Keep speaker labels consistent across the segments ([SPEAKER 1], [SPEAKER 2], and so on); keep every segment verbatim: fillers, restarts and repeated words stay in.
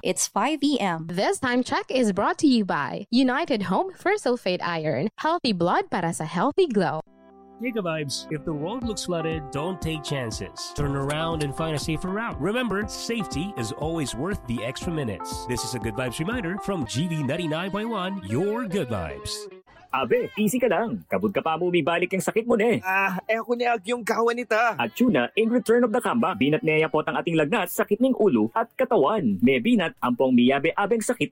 [SPEAKER 1] it's five p m
[SPEAKER 2] This time check is brought to you by United Home for Sulfate Iron. Healthy blood para sa healthy glow.
[SPEAKER 3] Giga Vibes, if the road looks flooded, don't take chances. Turn around and find a safer route. Remember, safety is always worth the extra minutes. This is a Good Vibes reminder from G V ninety-nine point one, your Good Vibes.
[SPEAKER 4] Abe, easy ka lang. Kabud ka pa mo bibalik yung sakit mo ne.
[SPEAKER 5] Ah, eh ako niag yung kawan nita.
[SPEAKER 4] At yun na, in return of the comeback, binat niya po ang ating lagnat, sakit ng ulo at katawan. May binat, ampong miyabe-abeng sakit.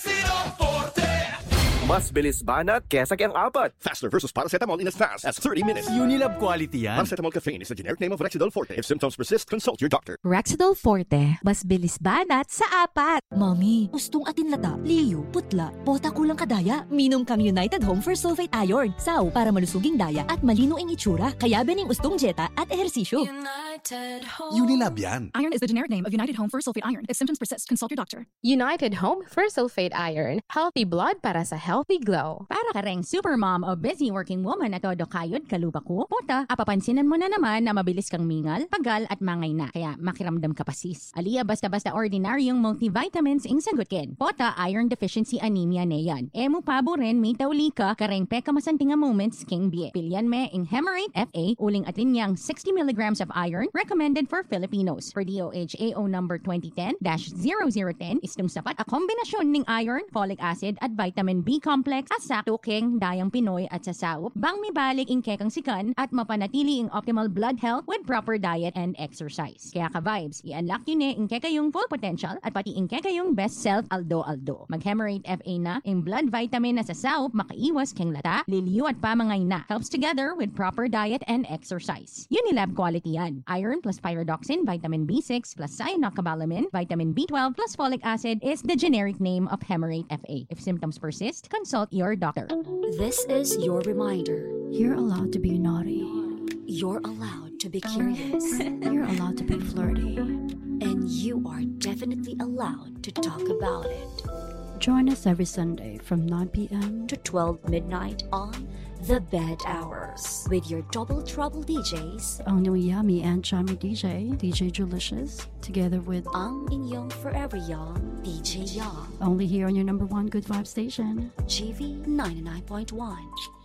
[SPEAKER 5] Mas bilis banat kesa kayang apat.
[SPEAKER 6] Faster versus paracetamol in as fast as thirty minutes.
[SPEAKER 7] Unilab quality yan.
[SPEAKER 6] Paracetamol caffeine is the generic name of Rexidol Forte. If symptoms persist, consult your doctor.
[SPEAKER 8] Rexidol Forte, mas bilis banat sa apat.
[SPEAKER 9] Mami, gustong atin lata, liyo, putla, pota kulang kadaya. Minom kang United Home for Sulfate Iron. Saw para malusuging daya at malino ang itsura. Kaya bening ustong jeta at ehersisyo.
[SPEAKER 7] United Home. Unilab yan.
[SPEAKER 10] Iron is the generic name of United Home for Sulfate Iron. If symptoms persist, consult your doctor.
[SPEAKER 2] United Home for Sulfate Iron. Healthy blood para sa healthy glow.
[SPEAKER 8] Para ka ring supermom o busy working woman na todo kayod kaluba ko, puta, apapansinan mo na naman na mabilis kang mingal, pagal at mangay na. Kaya makiramdam ka pasis. Aliya basta-basta ordinaryong multivitamins ing sagutkin. Puta, iron deficiency anemia na yan. Emu pabo rin may tauli ka, kareng peka masantinga moments king bie. Pilyan me ing Hemarate F A, uling atin niyang sixty milligrams of iron, recommended for Filipinos. For D O H A O number twenty ten dash zero zero one zero, istong sapat a kombinasyon ning iron, folic acid at vitamin B complex at sakto keng dayang Pinoy at sasaup, bang may balik ing kekang sikan at mapanatili ing optimal blood health with proper diet and exercise. Kaya ka vibes, i-unlock yun eh ing kekayong full potential at pati ing kekayong best self aldo-aldo. Mag-Hemarate F A na, ing blood vitamin na sasaup, makaiwas keng lata, liliyo at pamangay na. Helps together with proper diet and exercise. Unilab quality yan. Iron plus pyridoxine, vitamin B six plus cyanocobalamin, vitamin B twelve plus folic acid is the generic name of Hemarate F A. If symptoms persist, consult your doctor.
[SPEAKER 9] This is your reminder.
[SPEAKER 11] You're allowed to be naughty.
[SPEAKER 9] You're allowed to be curious.
[SPEAKER 11] You're allowed to be flirty.
[SPEAKER 9] And you are definitely allowed to talk about it.
[SPEAKER 11] Join us every Sunday from nine p m
[SPEAKER 9] to twelve midnight on The Bed Hours with your Double Trouble D Js,
[SPEAKER 11] ang yummy and chummy D J, D J Delicious, together with
[SPEAKER 9] ang inyong forever young D J Young.
[SPEAKER 11] Only here on your number one Good Vibe station,
[SPEAKER 9] G V ninety-nine point one.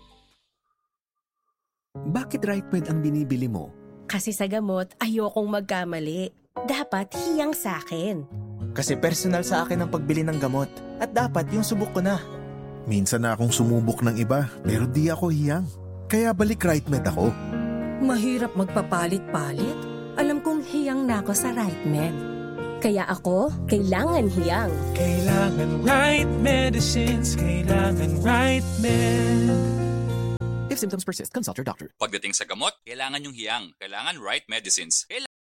[SPEAKER 7] Bakit right med ang binibili mo?
[SPEAKER 12] Kasi sa gamot, ayokong magkamali. Dapat hiyang sa akin.
[SPEAKER 7] Kasi personal sa akin ang pagbili ng gamot. At dapat yung subok ko na.
[SPEAKER 13] Minsan na akong sumubok ng iba, pero di ako hiyang. Kaya balik right med ako.
[SPEAKER 12] Mahirap magpapalit-palit. Alam kong hiyang na ako sa right med. Kaya ako, kailangan hiyang.
[SPEAKER 14] Kailangan right medicines, kailangan right med.
[SPEAKER 7] If symptoms persist, consult your doctor.
[SPEAKER 15] Pagdating sa gamot, kailangan yung hiyang. Kailangan right medicines. Kailangan